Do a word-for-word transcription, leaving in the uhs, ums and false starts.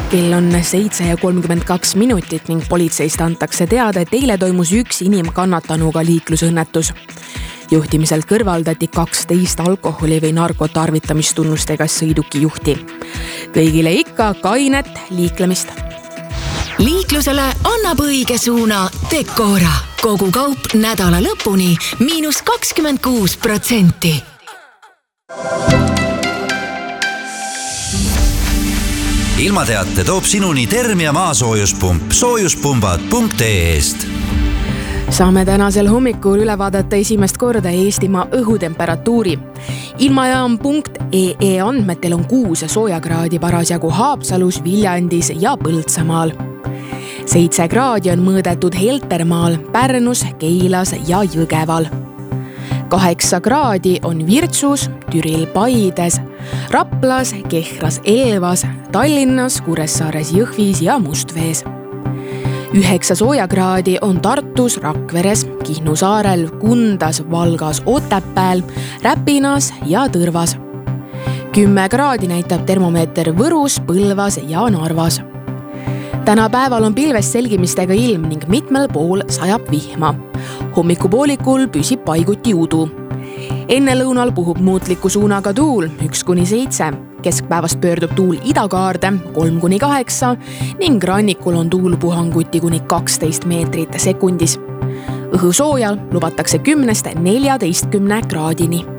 Kell on seitse ja kolmkümmend kaks minutit ning politseist antakse teada, et eile toimus üks inimkannatanuga liiklusõnnetus. Juhtimiselt kõrvaldati kaksteist alkoholi või narkotarvitamistunnustega sõiduki juhti. Kõigile ikka kainet liiklemist. Liiklusele annab õige suuna Decora. Kogu kaup nädala lõpuni miinus kakskümmend kuus protsenti. Ilmateate toob sinuni Termia maasoojuspump soojuspumbad punkt ee-st. Saame tänasel hommikul üle vaadata esimest korda Eestimaa õhutemperatuuri. Ilmajaam punkt ee andmetel on kuus soojakraadi parasjagu Haapsalus, Viljandis ja Põltsamaal. Seitse kraadi on mõõdetud Heltermaal, Pärnus, Keilas ja Jõgeval. Kaheksa kraadi on Virtsus, Türil, Paides, Raplas, Kehras, Elvas, Tallinnas, Kuressaares, Jõhvis ja Mustvees. Üheksa soojakraadi on Tartus, Rakveres, Kihnu saarel, Kundas, Valgas, Otepääl, Räpinas ja Tõrvas. Kümme kraadi näitab termomeeter Võrus, Põlvas ja Narvas. Täna päeval on pilves selgimistega ilm ning mitmel pool sajab vihma. Hommikupoolikul püsib paiguti udu. Enne lõunal puhub muutliku suunaga tuul üks kuni seitse. Keskpäevast pöördub tuul idakaarde kolm kuni kaheksa ning rannikul on tuul puhanguti kuni kaksteist meetrit sekundis. Õhusoojal lubatakse kümnest neljateistkümne kraadini.